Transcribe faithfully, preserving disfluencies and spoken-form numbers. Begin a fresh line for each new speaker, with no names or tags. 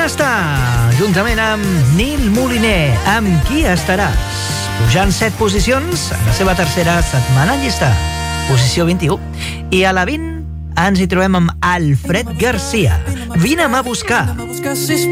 està, juntament amb Nil Moliner, Amb qui estaràs? Pujant set posicions en la seva tercera setmana en llista, posició vint-i-u. I a la vint ens hi trobem amb Alfred Garcia, Vine'm a buscar.